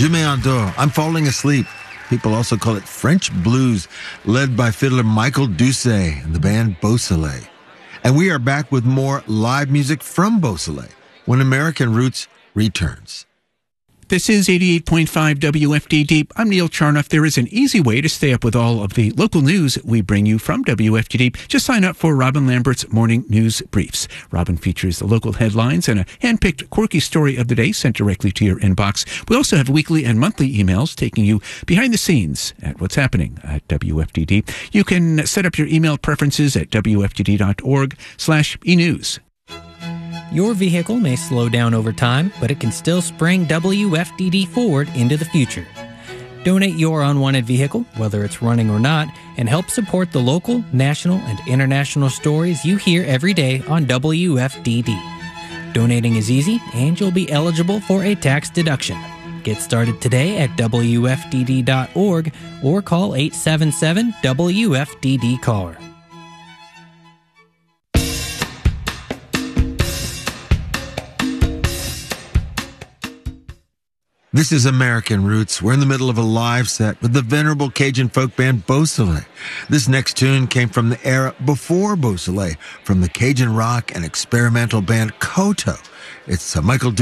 Je m'endors. I'm falling asleep. People also call it French blues, led by fiddler Michael Doucet and the band Beausoleil. And we are back with more live music from Beausoleil when American Roots returns. This is 88.5 WFDD. I'm Neil Charnoff. There is an easy way to stay up with all of the local news we bring you from WFDD. Just sign up for Robin Lambert's Morning News Briefs. Robin features the local headlines and a hand-picked quirky story of the day sent directly to your inbox. We also have weekly and monthly emails taking you behind the scenes at what's happening at WFDD. You can set up your email preferences at wfdd.org/enews. Your vehicle may slow down over time, but it can still spring WFDD forward into the future. Donate your unwanted vehicle, whether it's running or not, and help support the local, national, and international stories you hear every day on WFDD. Donating is easy, and you'll be eligible for a tax deduction. Get started today at WFDD.org or call 877-WFDD-CALLER. This is American Roots. We're in the middle of a live set with the venerable Cajun folk band Beausoleil. This next tune came from the era before Beausoleil, from the Cajun rock and experimental band Koto. It's Michael